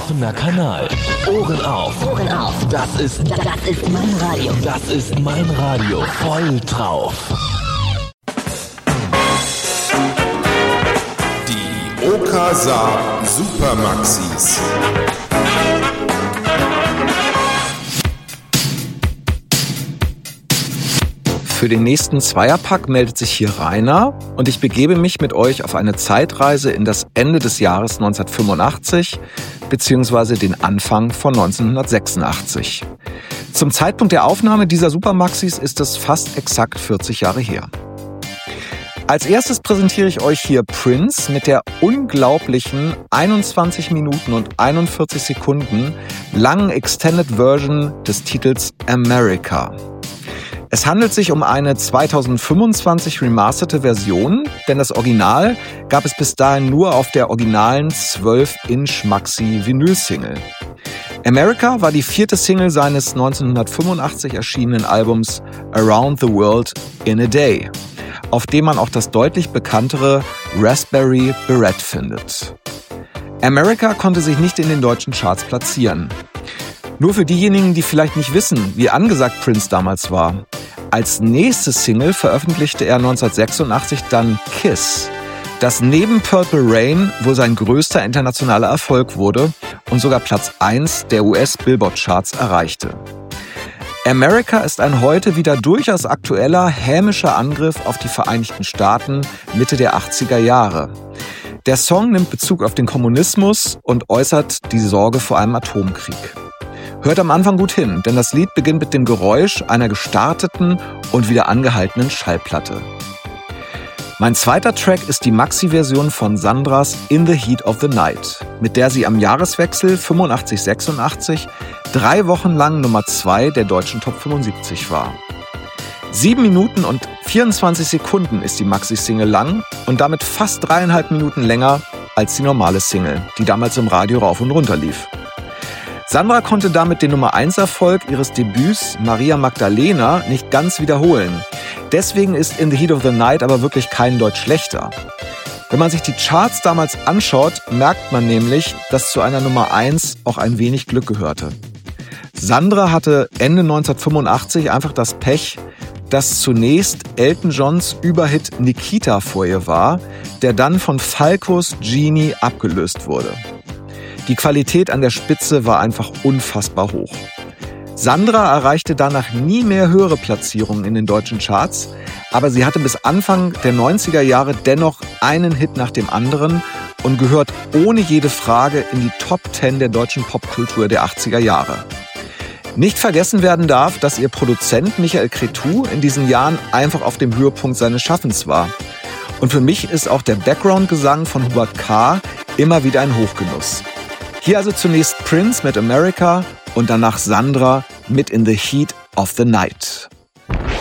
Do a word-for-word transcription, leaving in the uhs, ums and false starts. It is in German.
Offener Kanal. Ohren auf. Ohren auf. Das ist, Das ist mein Radio. das ist mein Radio. Voll drauf. Die Okasa Supermaxis. Für den nächsten Zweierpack meldet sich hier Rainer und ich begebe mich mit euch auf eine Zeitreise in das Ende des Jahres neunzehnhundertfünfundachtzig bzw. den Anfang von neunzehnhundertsechsundachtzig. Zum Zeitpunkt der Aufnahme dieser Supermaxis ist es fast exakt vierzig Jahre her. Als erstes präsentiere ich euch hier Prince mit der unglaublichen einundzwanzig Minuten und einundvierzig Sekunden langen Extended Version des Titels America. Es handelt sich um eine zweitausendfünfundzwanzig remasterte Version, denn das Original gab es bis dahin nur auf der originalen zwölf Inch Maxi-Vinyl-Single. America war die vierte Single seines neunzehnhundertfünfundachtzig erschienenen Albums Around the World in a Day, auf dem man auch das deutlich bekanntere Raspberry Beret findet. America konnte sich nicht in den deutschen Charts platzieren. Nur für diejenigen, die vielleicht nicht wissen, wie angesagt Prince damals war. Als nächste Single veröffentlichte er neunzehnhundertsechsundachtzig dann Kiss, das neben Purple Rain wohl sein größter internationaler Erfolg wurde und sogar Platz eins der U S-Billboard-Charts erreichte. America ist ein heute wieder durchaus aktueller, hämischer Angriff auf die Vereinigten Staaten Mitte der achtziger Jahre. Der Song nimmt Bezug auf den Kommunismus und äußert die Sorge vor einem Atomkrieg. Hört am Anfang gut hin, denn das Lied beginnt mit dem Geräusch einer gestarteten und wieder angehaltenen Schallplatte. Mein zweiter Track ist die Maxi-Version von Sandras In the Heat of the Night, mit der sie am Jahreswechsel fünfundachtzig sechsundachtzig drei Wochen lang Nummer zwei der deutschen Top fünfundsiebzig war. Sieben Minuten und vierundzwanzig Sekunden ist die Maxi-Single lang und damit fast dreieinhalb Minuten länger als die normale Single, die damals im Radio rauf und runter lief. Sandra konnte damit den Nummer eins Erfolg ihres Debüts Maria Magdalena nicht ganz wiederholen. Deswegen ist In the Heat of the Night aber wirklich kein Deut schlechter. Wenn man sich die Charts damals anschaut, merkt man nämlich, dass zu einer Nummer eins auch ein wenig Glück gehörte. Sandra hatte Ende neunzehnhundertfünfundachtzig einfach das Pech, dass zunächst Elton Johns Überhit Nikita vor ihr war, der dann von Falcos Genie abgelöst wurde. Die Qualität an der Spitze war einfach unfassbar hoch. Sandra erreichte danach nie mehr höhere Platzierungen in den deutschen Charts, aber sie hatte bis Anfang der neunziger Jahre dennoch einen Hit nach dem anderen und gehört ohne jede Frage in die Top zehn der deutschen Popkultur der achtziger Jahre. Nicht vergessen werden darf, dass ihr Produzent Michael Cretu in diesen Jahren einfach auf dem Höhepunkt seines Schaffens war. Und für mich ist auch der Background-Gesang von Hubert K. immer wieder ein Hochgenuss. Hier also zunächst Prince mit America und danach Sandra mit In the Heat of the Night.